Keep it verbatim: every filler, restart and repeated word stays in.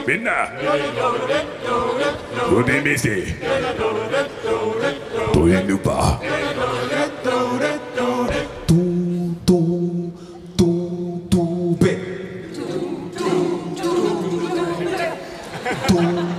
Minna! Gute Missy! Du hinüber! Du, du, du, du, be! Du,